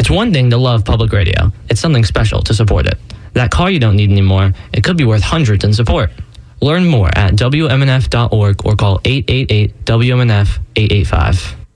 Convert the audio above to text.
It's one thing to love public radio. It's something special to support it. That car you don't need anymore, it could be worth hundreds in support. Learn more at WMNF.org or call 888-WMNF-885.